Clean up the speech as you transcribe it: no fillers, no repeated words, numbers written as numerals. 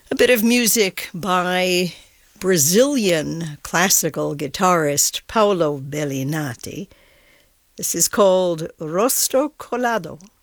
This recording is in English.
A bit of music by Brazilian classical guitarist Paulo Bellinati. This is called Rosto Colado.